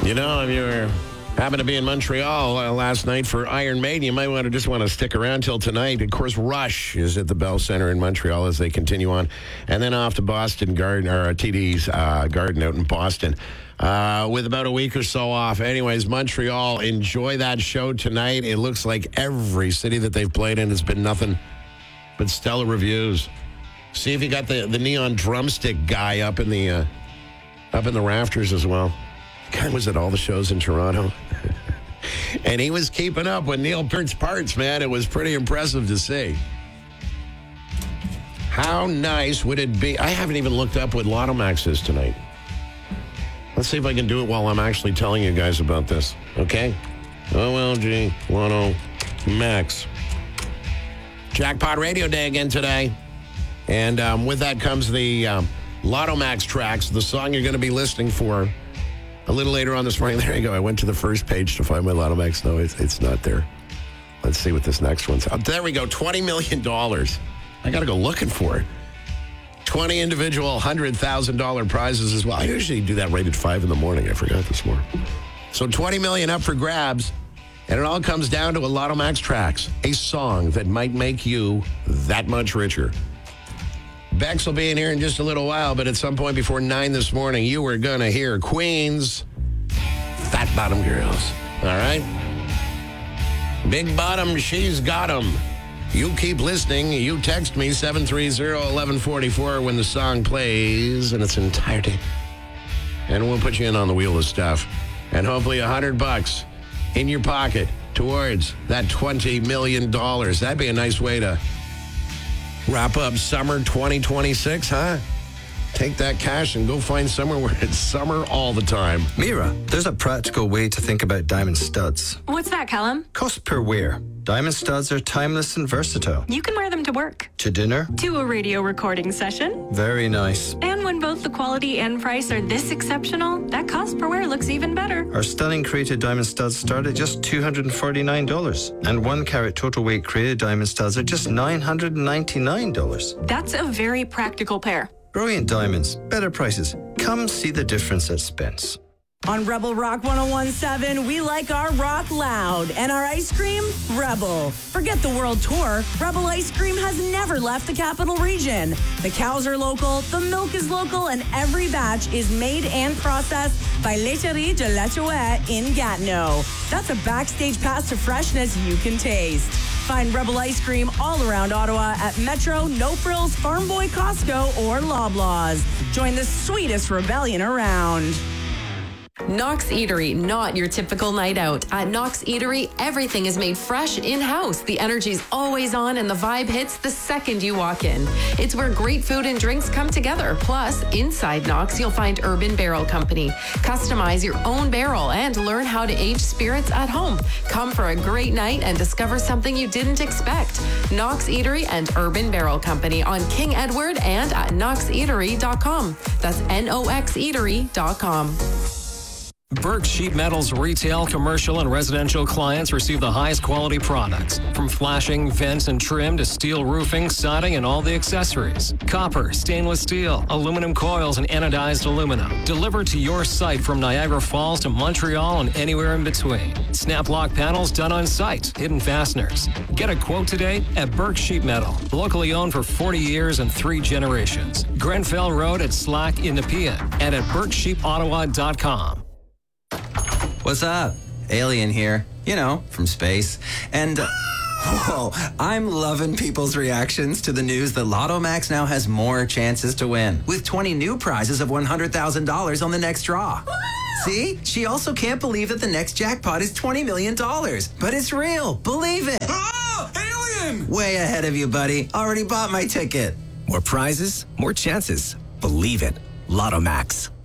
You know, if you happened to be in Montreal last night for Iron Maiden, you might want to stick around till tonight. Of course, Rush is at the Bell Center in Montreal as they continue on. And then off to Boston Garden, or TD's Garden out in Boston. With about a week or so off. Anyways, Montreal, enjoy that show tonight. It looks like every city that they've played in has been nothing but stellar reviews. See if you got the neon drumstick guy up in the rafters as well. Guy was at all the shows in Toronto. And he was keeping up with Neil Peart's parts, man. It was pretty impressive to see. How nice would it be? I haven't even looked up what Lotto Max is tonight. Let's see if I can do it while I'm actually telling you guys about this. Okay? OLG Lotto Max. Jackpot Radio Day again today. And with that comes the Lotto Max tracks, the song you're going to be listening for a little later on this morning. There you go. I went to the first page to find my Lotto Max. No, it's not there. Let's see what this next one's. Oh, there we go. $20 million. I got to go looking for it. 20 individual $100,000 prizes as well. I usually do that right at 5 in the morning. I forgot this morning. So $20 million up for grabs. And it all comes down to a Lotto Max tracks, a song that might make you that much richer. Bex will be in here in just a little while, but at some point before 9 this morning, you are going to hear Queen's Fat Bottom Girls. All right? Big Bottom, she's got 'em. You keep listening. You text me 730-1144 when the song plays in its entirety. And we'll put you in on the wheel of stuff. And hopefully $100 in your pocket towards that $20 million. That'd be a nice way to wrap up summer 2026, huh? Take that cash and go find somewhere where it's summer all the time. Mira, there's a practical way to think about diamond studs. What's that, Callum? Cost per wear. Diamond studs are timeless and versatile. You can wear them to work. To dinner. To a radio recording session. Very nice. And when both the quality and price are this exceptional, that cost per wear looks even better. Our stunning created diamond studs start at just $249. And 1 carat total weight created diamond studs are just $999. That's a very practical pair. Brilliant diamonds, better prices. Come see the difference at Spence. On Rebel Rock 101.7, we like our rock loud and our ice cream, Rebel. Forget the world tour. Rebel ice cream has never left the capital region. The cows are local, the milk is local, and every batch is made and processed by Laiterie de la Chouette in Gatineau. That's a backstage pass to freshness you can taste. Find Rebel ice cream all around Ottawa at Metro, No Frills, Farm Boy, Costco, or Loblaws. Join the sweetest rebellion around. Knox Eatery, not your typical night out. At Knox Eatery, everything is made fresh in-house. The energy's always on and the vibe hits the second you walk in. It's where great food and drinks come together. Plus, inside Knox, you'll find Urban Barrel Company. Customize your own barrel and learn how to age spirits at home. Come for a great night and discover something you didn't expect. Knox Eatery and Urban Barrel Company on King Edward and at knoxeatery.com. That's NOXeatery.com. Burke Sheet Metal's retail, commercial, and residential clients receive the highest quality products. From flashing, vents, and trim to steel roofing, siding, and all the accessories. Copper, stainless steel, aluminum coils, and anodized aluminum. Delivered to your site from Niagara Falls to Montreal and anywhere in between. Snap lock panels done on site. Hidden fasteners. Get a quote today at Burke Sheet Metal. Locally owned for 40 years and 3 generations. Grenfell Road at Slack in Nepean and at BurkeSheetOttawa.com. What's up? Alien here. You know, from space. And, whoa, I'm loving people's reactions to the news that Lotto Max now has more chances to win, with 20 new prizes of $100,000 on the next draw. See? She also can't believe that the next jackpot is $20 million. But it's real. Believe it. Oh, alien! Way ahead of you, buddy. Already bought my ticket. More prizes, more chances. Believe it. Lotto Max.